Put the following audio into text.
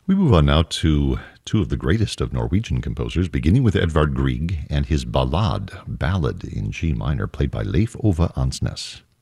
We move on now to two of the greatest of Norwegian composers, beginning with Edvard Grieg and his ballad in G minor, played by Leif Ove Ansnes.